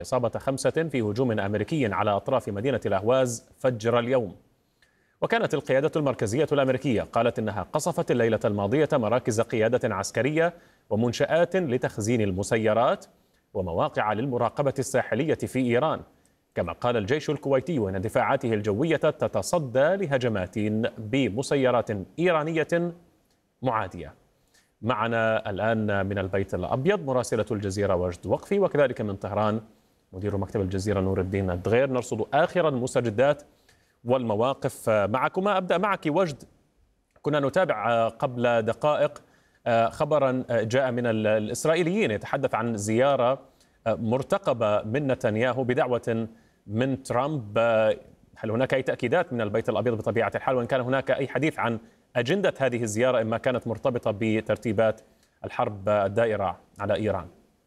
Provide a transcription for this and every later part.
إصابة 5 في هجوم أمريكي على أطراف مدينة الأهواز فجر اليوم. وكانت القيادة المركزية الأمريكية قالت إنها قصفت الليلة الماضية مراكز قيادة عسكرية ومنشآت لتخزين المسيرات ومواقع للمراقبة الساحلية في إيران. كما قال الجيش الكويتي إن دفاعاته الجوية تتصدى لهجمات بمسيرات إيرانية معادية. معنا الآن من البيت الأبيض مراسلة الجزيرة وجد وقفي، وكذلك من طهران مدير مكتب الجزيرة نور الدين الدغير، نرصد آخر المستجدات والمواقف معكما. أبدأ معك وجد. كنا نتابع قبل دقائق خبرا جاء من الإسرائيليين يتحدث عن زيارة مرتقبة من نتنياهو بدعوة من ترامب. هل هناك أي تأكيدات من البيت الأبيض بطبيعة الحال، وإن كان هناك أي حديث عن أجندة هذه الزيارة إما كانت مرتبطة بترتيبات الحرب الدائرة على إيران؟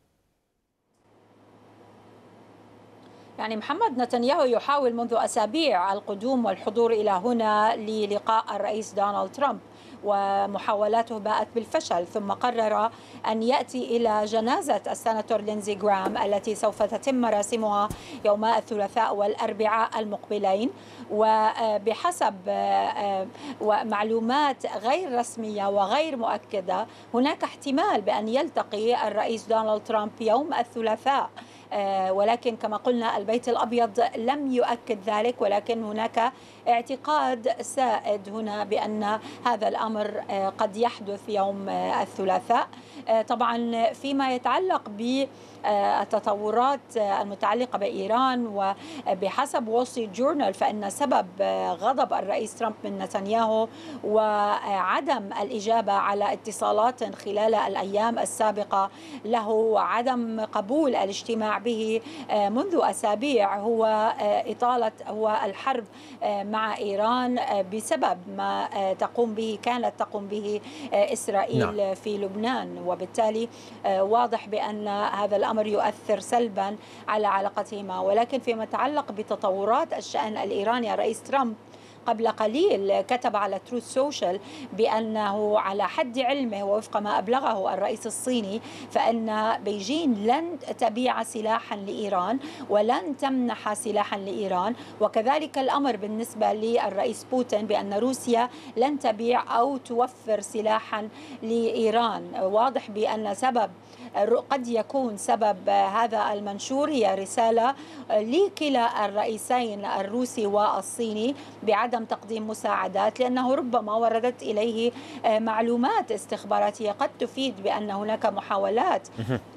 يعني محمد، نتنياهو يحاول منذ أسابيع القدوم والحضور إلى هنا للقاء الرئيس دونالد ترامب، ومحاولاته باءت بالفشل، ثم قرر أن يأتي إلى جنازة السناتور لينزي غرام التي سوف تتم مراسمها يوم الثلاثاء والأربعاء المقبلين. وبحسب معلومات غير رسمية وغير مؤكدة هناك احتمال بأن يلتقي الرئيس دونالد ترامب يوم الثلاثاء، ولكن كما قلنا البيت الأبيض لم يؤكد ذلك، ولكن هناك اعتقاد سائد هنا بأن هذا الأمر قد يحدث يوم الثلاثاء. طبعا فيما يتعلق بالتطورات المتعلقة بإيران، وبحسب وول ستريت جورنال فإن سبب غضب الرئيس ترامب من نتنياهو وعدم الإجابة على اتصالات خلال الأيام السابقة له وعدم قبول الاجتماع به منذ أسابيع هو الحرب مع إيران بسبب ما كانت تقوم به إسرائيل في لبنان، وبالتالي واضح بأن هذا الأمر يؤثر سلبا على علاقتهما. ولكن فيما يتعلق بتطورات الشأن الإيراني، الرئيس ترامب قبل قليل كتب على تروث سوشيال بأنه على حد علمه ووفق ما أبلغه الرئيس الصيني فإن بيجين لن تبيع سلاحا لإيران ولن تمنح سلاحا لإيران، وكذلك الأمر بالنسبة للرئيس بوتين بأن روسيا لن تبيع أو توفر سلاحا لإيران. واضح بأن قد يكون سبب هذا المنشور هي رسالة لكلا الرئيسين الروسي والصيني بعدم تقديم مساعدات، لأنه ربما وردت إليه معلومات استخباراتية قد تفيد بأن هناك محاولات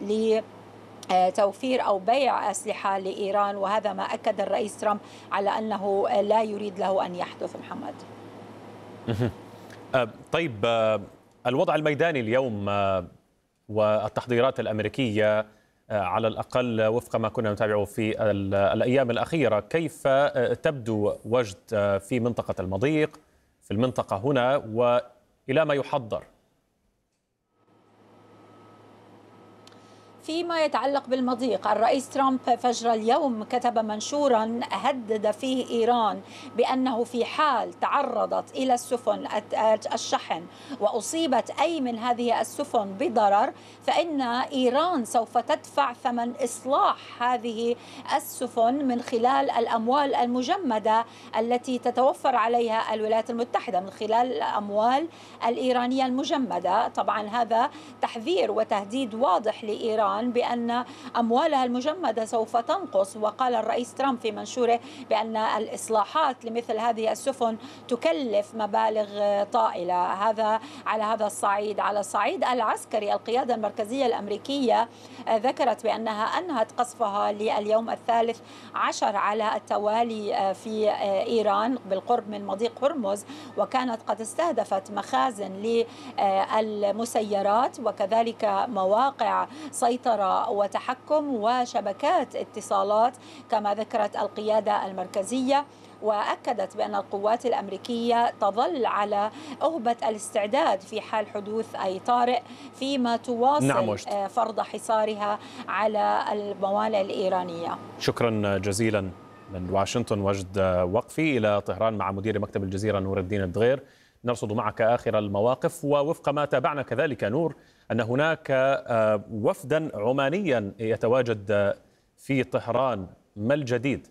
لتوفير أو بيع أسلحة لإيران، وهذا ما أكد الرئيس ترامب على أنه لا يريد له أن يحدث. محمد. طيب، الوضع الميداني اليوم والتحضيرات الأمريكية على الأقل وفق ما كنا نتابعه في الأيام الأخيرة، كيف تبدو وجد في منطقة المضيق، في المنطقة هنا، وإلى ما يحضر؟ فيما يتعلق بالمضيق، الرئيس ترامب فجر اليوم كتب منشورا هدد فيه إيران بأنه في حال تعرضت إلى السفن الشحن وأصيبت أي من هذه السفن بضرر فإن إيران سوف تدفع ثمن إصلاح هذه السفن من خلال الأموال المجمدة التي تتوفر عليها الولايات المتحدة، من خلال الأموال الإيرانية المجمدة. طبعا هذا تحذير وتهديد واضح لإيران بأن أموالها المجمدة سوف تنقص. وقال الرئيس ترامب في منشوره بأن الإصلاحات لمثل هذه السفن تكلف مبالغ طائلة. هذا على هذا الصعيد. على الصعيد العسكري، القيادة المركزية الأمريكية ذكرت بأنها أنهت قصفها لليوم الثالث عشر على التوالي في إيران بالقرب من مضيق هرمز، وكانت قد استهدفت مخازن للمسيرات وكذلك مواقع سيطرة وتحكم وشبكات اتصالات كما ذكرت القيادة المركزية. وأكدت بأن القوات الأمريكية تظل على أهبة الاستعداد في حال حدوث أي طارئ، فيما تواصل فرض حصارها على الموانئ الإيرانية. شكرا جزيلا من واشنطن وجد وقفي. إلى طهران مع مدير مكتب الجزيرة نور الدين الدغير، نرصد معك آخر المواقف. ووفق ما تابعنا كذلك نور أن هناك وفدا عمانيا يتواجد في طهران، ما الجديد؟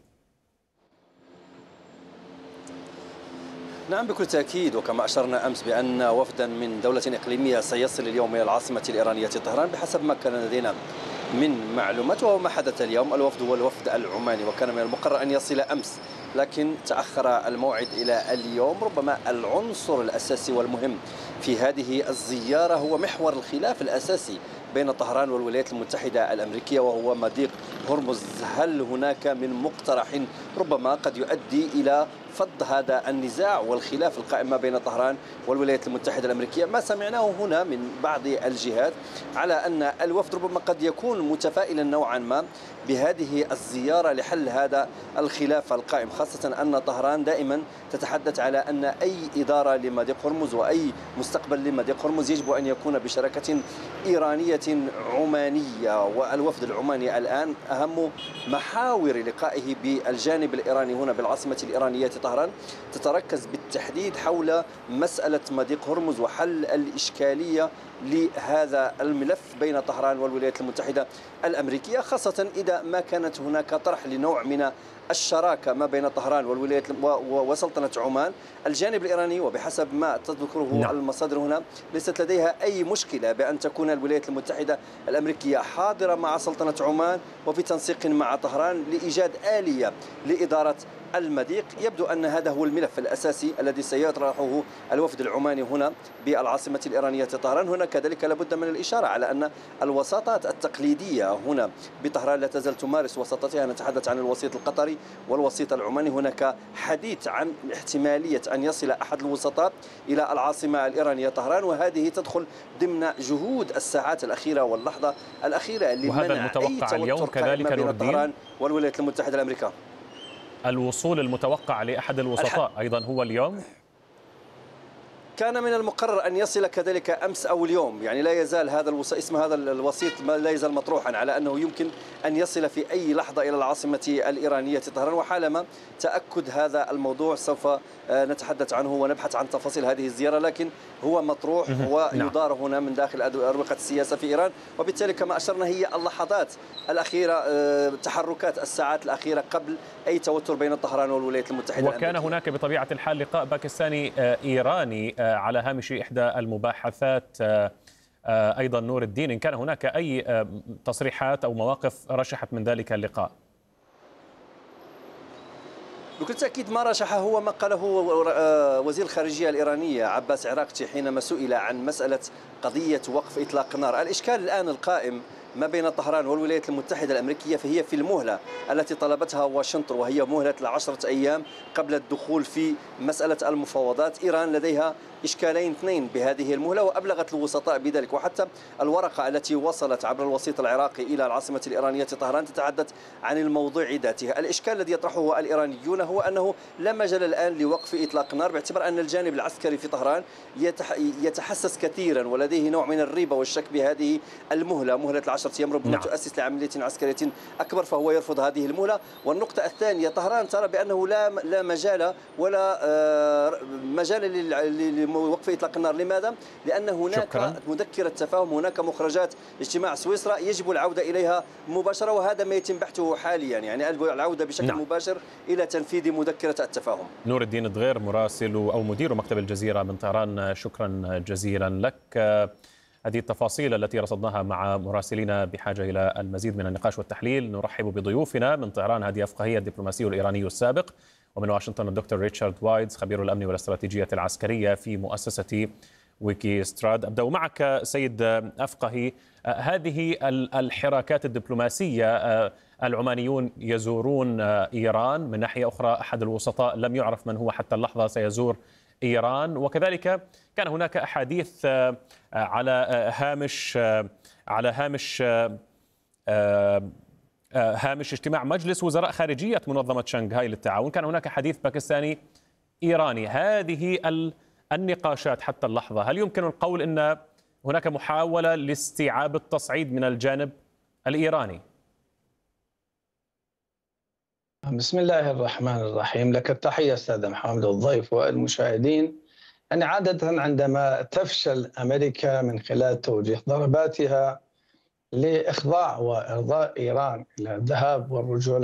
نعم بكل تأكيد، وكما أشرنا أمس بأن وفدا من دولة إقليمية سيصل اليوم إلى العاصمة الإيرانية طهران بحسب ما كان لدينا من معلومات. وهو ما حدث اليوم. الوفد هو الوفد العماني، وكان من المقرر أن يصل أمس، لكن تأخر الموعد إلى اليوم. ربما العنصر الأساسي والمهم في هذه الزيارة هو محور الخلاف الأساسي بين طهران والولايات المتحدة الأمريكية، وهو مضيق هرمز. هل هناك من مقترح ربما قد يؤدي إلى فض هذا النزاع والخلاف القائم ما بين طهران والولايات المتحدة الأمريكية؟ ما سمعناه هنا من بعض الجهات على أن الوفد ربما قد يكون متفائلا نوعا ما بهذه الزيارة لحل هذا الخلاف القائم، خاصة أن طهران دائما تتحدث على أن أي إدارة لمضيق هرمز وأي مستقبل لمضيق هرمز يجب أن يكون بشراكة إيرانية عمانية. والوفد العماني الآن أهم محاور لقائه بالجانب الإيراني هنا بالعاصمة الإيرانية طهران تتركز بالتحديد حول مسألة مضيق هرمز وحل الإشكالية لهذا الملف بين طهران والولايات المتحدة الأمريكية، خاصة إذا ما كانت هناك طرح لنوع من الشراكة ما بين طهران والولايات وسلطنة عمان. الجانب الإيراني وبحسب ما تذكره المصادر هنا ليست لديها أي مشكلة بأن تكون الولايات المتحدة الأمريكية حاضرة مع سلطنة عمان وبتنسيق مع طهران لإيجاد آلية لإدارة المضيق. يبدو أن هذا هو الملف الأساسي الذي سيطرحه الوفد العماني هنا بالعاصمة الإيرانية طهران. هنا كذلك لابد من الإشارة على أن الوساطات التقليدية هنا بطهران لا تزال تمارس وساطتها. نتحدث عن الوسيط القطري والوسيط العماني. هناك حديث عن احتمالية أن يصل أحد الوسطاء إلى العاصمة الإيرانية طهران، وهذه تدخل ضمن جهود الساعات الأخيرة واللحظة الأخيرة وهذا المتوقع اليوم كذلك نور الدين طهران والولايات المتحدة الأمريكية. الوصول المتوقع لأحد الوسطاء أيضا هو اليوم. كان من المقرر أن يصل كذلك أمس أو اليوم، يعني لا يزال هذا اسم هذا الوسيط لا يزال مطروحا على أنه يمكن أن يصل في أي لحظة إلى العاصمة الإيرانية طهران. وحالما تأكد هذا الموضوع سوف نتحدث عنه ونبحث عن تفاصيل هذه الزيارة، لكن هو مطروح ويدار هنا من داخل أروقة السياسة في إيران. وبالتالي كما أشرنا هي اللحظات الأخيرة، تحركات الساعات الأخيرة قبل أي توتر بين طهران والولايات المتحدة الأمريكية. وكان هناك بطبيعة الحال لقاء باكستاني إيراني على هامش إحدى المباحثات أيضا نور الدين. إن كان هناك أي تصريحات أو مواقف رشحت من ذلك اللقاء؟ بكل تأكيد ما رشحه هو ما قاله وزير الخارجية الإيرانية عباس عراقچي حينما سئل عن مسألة قضية وقف إطلاق النار. الإشكال الآن القائم ما بين طهران والولايات المتحدة الأمريكية فهي في المهلة التي طلبتها واشنطن، وهي مهلة 10 أيام قبل الدخول في مسألة المفاوضات. إيران لديها إشكالين اثنين بهذه المهلة وأبلغت الوسطاء بذلك، وحتى الورقة التي وصلت عبر الوسيط العراقي إلى العاصمة الإيرانية طهران تتحدث عن الموضوع ذاته. الإشكال الذي يطرحه الإيرانيون هو أنه لا مجال الآن لوقف إطلاق النار، باعتبار أن الجانب العسكري في طهران يتحسس كثيرا ولديه نوع من الريبة والشك بهذه المهلة، مهلة 10 أيام ربما تؤسس لعملية عسكرية أكبر، فهو يرفض هذه المهلة. والنقطة الثانية، طهران ترى بأنه لا مجال ولا مجال لوقف إطلاق النار. لماذا؟ لأن هناك مذكرة تفاهم، هناك مخرجات اجتماع سويسرا يجب العودة إليها مباشرة، وهذا ما يتم بحثه حاليا، يعني العودة بشكل مباشر إلى تنفيذ مذكرة التفاهم. نور الدين الدغير مراسل أو مدير مكتب الجزيرة من طهران، شكرا جزيلا لك. هذه التفاصيل التي رصدناها مع مراسلين بحاجة إلى المزيد من النقاش والتحليل. نرحب بضيوفنا من طهران هادي أفقهي الدبلوماسي الإيراني السابق، ومن واشنطن الدكتور ريتشارد وايدز خبير الأمن والاستراتيجية العسكرية في مؤسسة ويكي ستراد. أبدأ معك سيد أفقهي، هذه الحراكات الدبلوماسية، العمانيون يزورون إيران، من ناحية أخرى أحد الوسطاء لم يعرف من هو حتى اللحظة سيزور إيران، وكذلك كان هناك أحاديث على هامش اجتماع مجلس وزراء خارجية منظمة شنغهاي للتعاون، كان هناك حديث باكستاني إيراني. هذه النقاشات حتى اللحظة، هل يمكن القول أن هناك محاولة لاستيعاب التصعيد من الجانب الإيراني؟ بسم الله الرحمن الرحيم. لك التحية أستاذ محمد والضيف والمشاهدين. يعني عادة عندما تفشل أمريكا من خلال توجيه ضرباتها لإخضاع وإرضاء إيران إلى الذهاب والرجوع